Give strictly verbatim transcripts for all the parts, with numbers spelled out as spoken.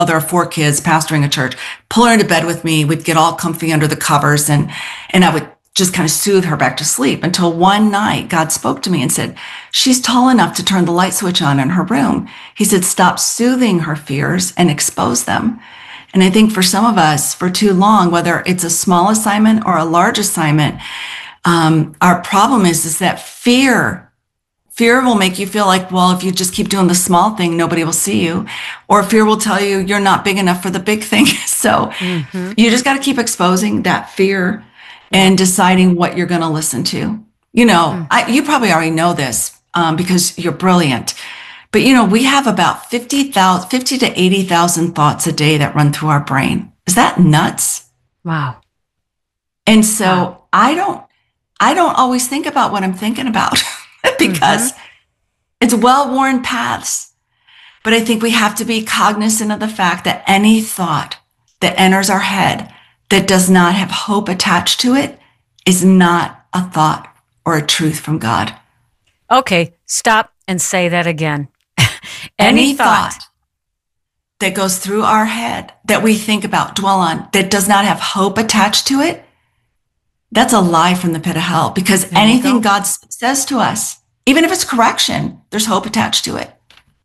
mother of four kids, pastoring a church, pull her into bed with me. We'd get all comfy under the covers, and and I would just kind of soothe her back to sleep until one night God spoke to me and said, she's tall enough to turn the light switch on in her room. He said, stop soothing her fears and expose them. And I think for some of us, for too long, whether it's a small assignment or a large assignment, um, our problem is, is that fear, fear will make you feel like, well, if you just keep doing the small thing, nobody will see you. Or fear will tell you you're not big enough for the big thing. So mm-hmm. you just got to keep exposing that fear and deciding what you're going to listen to. You know, mm. I, you probably already know this um, because you're brilliant. But, you know, we have about fifty thousand, fifty to eighty thousand thoughts a day that run through our brain. Is that nuts? Wow. And so wow. I don't, I don't always think about what I'm thinking about because mm-hmm. it's well-worn paths. But I think we have to be cognizant of the fact that any thought that enters our head that does not have hope attached to it is not a thought or a truth from God. Okay, stop and say that again. Any, Any thought, thought that goes through our head that we think about, dwell on, that does not have hope attached to it, that's a lie from the pit of hell, because there anything go. God says to us, even if it's correction, there's hope attached to it.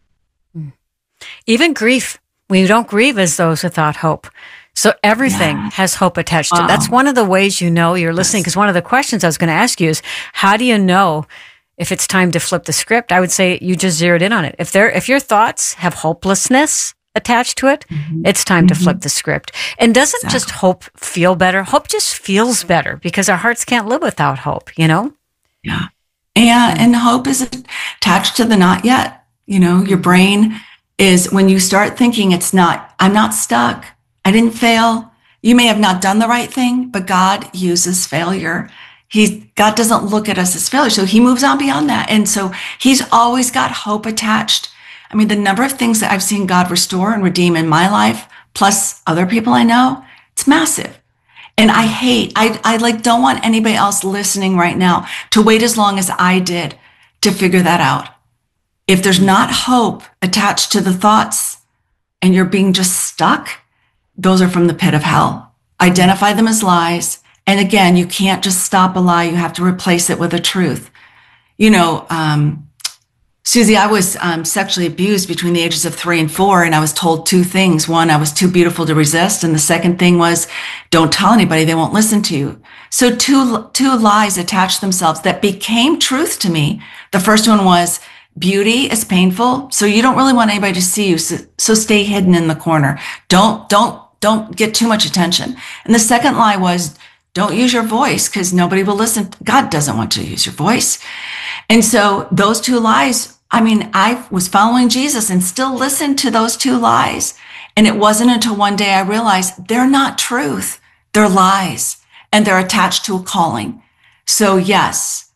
Even grief, we don't grieve as those without hope. So everything yeah. has hope attached to it. That's one of the ways you know you're listening, because one of the questions I was going to ask you is, how do you know if it's time to flip the script? I would say you just zeroed in on it. If there, if your thoughts have hopelessness attached to it, mm-hmm. it's time mm-hmm. to flip the script. And doesn't exactly. just hope feel better? Hope just feels better because our hearts can't live without hope, you know? Yeah. Yeah. And hope is attached to the not yet. You know, your brain is, when you start thinking it's not, I'm not stuck, I didn't fail. You may have not done the right thing, but God uses failure. He's, God doesn't look at us as failure. So he moves on beyond that. And so he's always got hope attached. I mean, the number of things that I've seen God restore and redeem in my life, plus other people I know, it's massive. And I hate, I, I like don't want anybody else listening right now to wait as long as I did to figure that out. If there's not hope attached to the thoughts and you're being just stuck, those are from the pit of hell. Identify them as lies. And again, you can't just stop a lie. You have to replace it with a truth. You know, um, Susie, I was um, sexually abused between the ages of three and four, and I was told two things. One, I was too beautiful to resist. And the second thing was, don't tell anybody, they won't listen to you. So two, two lies attached themselves that became truth to me. The first one was, beauty is painful, so you don't really want anybody to see you. So, so stay hidden in the corner. Don't, don't, don't get too much attention. And the second lie was, don't use your voice because nobody will listen. God doesn't want to use your voice. And so those two lies, I mean, I was following Jesus and still listened to those two lies. And it wasn't until one day I realized they're not truth. They're lies, and they're attached to a calling. So yes,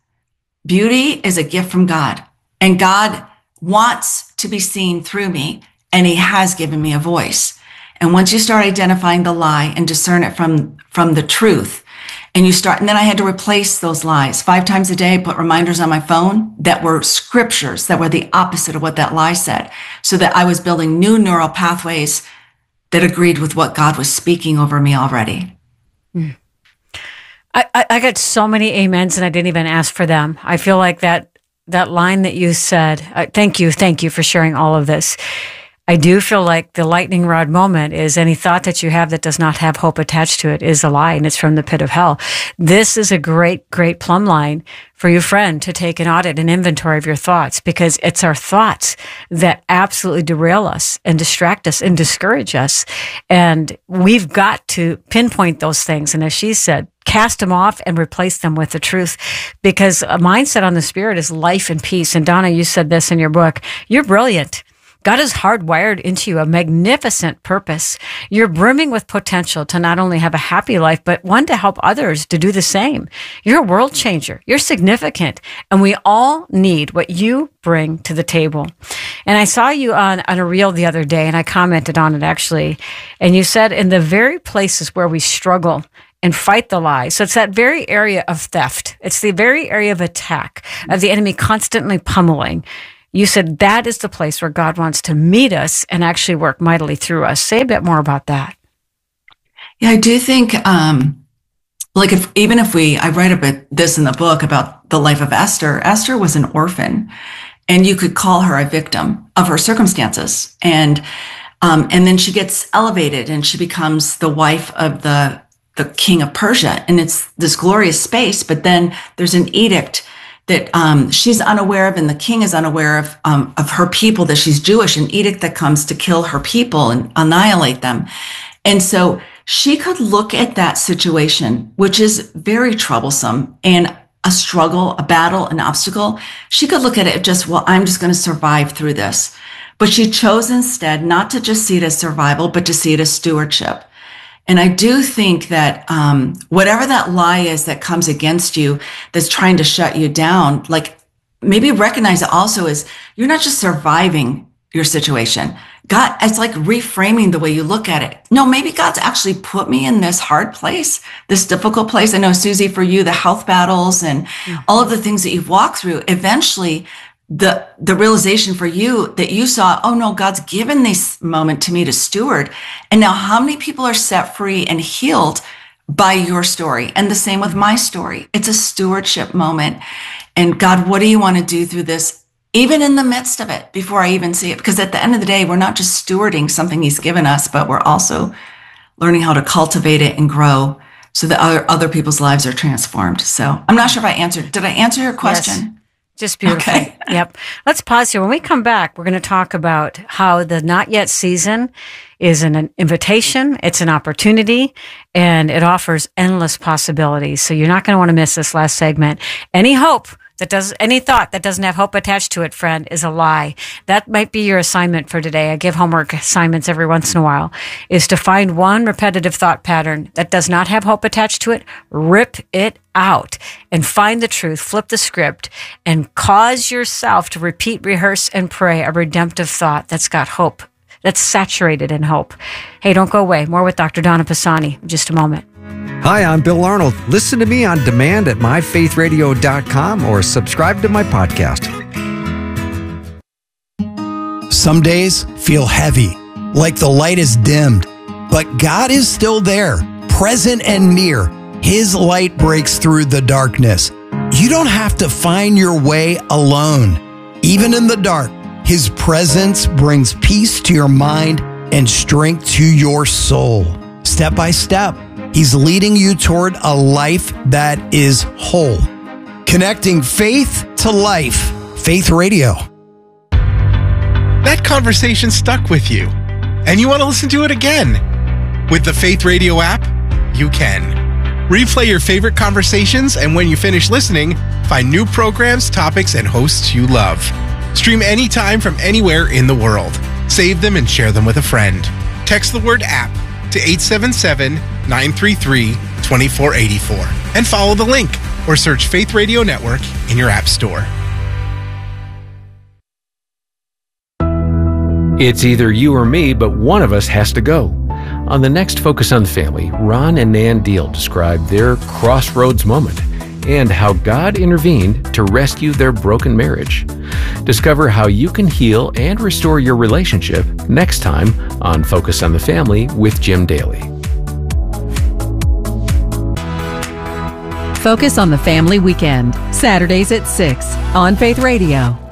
beauty is a gift from God, and God wants to be seen through me, and he has given me a voice. And once you start identifying the lie and discern it from, from the truth, and you start, and then I had to replace those lies five times a day, put reminders on my phone that were scriptures that were the opposite of what that lie said, so that I was building new neural pathways that agreed with what God was speaking over me already. Mm. I, I, I got so many amens, and I didn't even ask for them. I feel like that, that line that you said, uh, thank you, thank you for sharing all of this. I do feel like the lightning rod moment is any thought that you have that does not have hope attached to it is a lie, and it's from the pit of hell. This is a great, great plumb line for you, friend, to take an audit, an inventory of your thoughts, because it's our thoughts that absolutely derail us and distract us and discourage us. And we've got to pinpoint those things. And as she said, cast them off and replace them with the truth, because a mindset on the spirit is life and peace. And Donna, you said this in your book. You're brilliant. God has hardwired into you a magnificent purpose. You're brimming with potential to not only have a happy life, but one to help others to do the same. You're a world changer. You're significant. And we all need what you bring to the table. And I saw you on, on a reel the other day, and I commented on it actually. And you said, in the very places where we struggle and fight the lies. So it's that very area of theft. It's the very area of attack, of the enemy constantly pummeling. You said that is the place where God wants to meet us and actually work mightily through us. Say a bit more about that. Yeah, I do think, um, like if, even if we, I write about this in the book about the life of Esther. Esther was an orphan, and you could call her a victim of her circumstances. And, um, and then she gets elevated and she becomes the wife of the, the king of Persia. And it's this glorious space, but then there's an edict that um, she's unaware of, and the king is unaware of, um, of her people, that she's Jewish, an edict that comes to kill her people and annihilate them. And so she could look at that situation, which is very troublesome and a struggle, a battle, an obstacle. She could look at it just, well, I'm just going to survive through this. But she chose instead not to just see it as survival, but to see it as stewardship. And I do think that um, whatever that lie is that comes against you, that's trying to shut you down, like maybe recognize it also as you're not just surviving your situation. God, it's like reframing the way you look at it. No, maybe God's actually put me in this hard place, this difficult place. I know, Susie, for you, the health battles and mm-hmm. all of the things that you've walked through, eventually the the realization for you that you saw, oh no, God's given this moment to me to steward. And now how many people are set free and healed by your story? And the same with my story. It's a stewardship moment. And God, what do you want to do through this, even in the midst of it, before I even see it? Because at the end of the day, we're not just stewarding something he's given us, but we're also learning how to cultivate it and grow so that other, other people's lives are transformed. So I'm not sure if I answered. Did I answer your question? Yes. Just beautiful. Okay. Yep. Let's pause here. When we come back, we're going to talk about how the not yet season is an invitation. It's an opportunity, and it offers endless possibilities. So you're not going to want to miss this last segment. Any hope that does, any thought that doesn't have hope attached to it, friend, is a lie. That might be your assignment for today. I give homework assignments every once in a while, is to find one repetitive thought pattern that does not have hope attached to it, rip it out and find the truth, flip the script, and cause yourself to repeat, rehearse, and pray a redemptive thought that's got hope, that's saturated in hope. Hey, don't go away. More with Doctor Donna Pisani in just a moment. Hi, I'm Bill Arnold. Listen to me on demand at my faith radio dot com or subscribe to my podcast. Some days feel heavy, like the light is dimmed, but God is still there, present and near. His light breaks through the darkness. You don't have to find your way alone. Even in the dark, His presence brings peace to your mind and strength to your soul. Step by step, He's leading you toward a life that is whole. Connecting faith to life. Faith Radio. That conversation stuck with you, and you want to listen to it again. With the Faith Radio app, you can. Replay your favorite conversations, and when you finish listening, find new programs, topics, and hosts you love. Stream anytime from anywhere in the world. Save them and share them with a friend. Text the word app to eight seven seven, nine three three, two four eight four and follow the link or search Faith Radio Network in your app store. It's either you or me, but one of us has to go. On the next Focus on the Family, Ron and Nan Deal describe their crossroads moment and how God intervened to rescue their broken marriage. Discover how you can heal and restore your relationship next time on Focus on the Family with Jim Daly. Focus on the Family Weekend, Saturdays at six on Faith Radio.